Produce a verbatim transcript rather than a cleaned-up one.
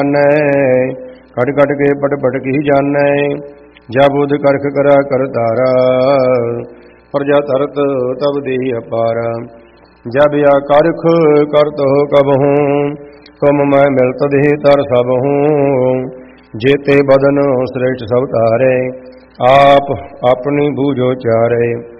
Cut cut के पट पट की जानै, जब बुध करख करा कर तारा, प्रजा तरत तब देहि अपारा। जब या करख करत हो कबहूँ, तुम मैं मिलत देहि तर सब हूँ। जेते बदन श्रेष्ठ सब तारे, आप अपनी बूझो चारे।